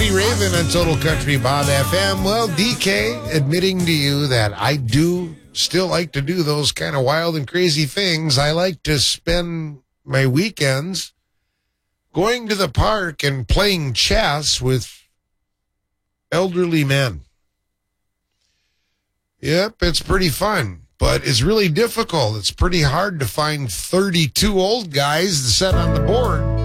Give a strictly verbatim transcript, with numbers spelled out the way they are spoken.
Eddie Raven on Total Country Bob F M. Well, D K admitting to you that I do still like to do those kind of wild and crazy things. I like to spend my weekends going to the park and playing chess with elderly men. Yep, it's pretty fun, but it's really difficult. It's pretty hard to find thirty-two old guys to set on the board.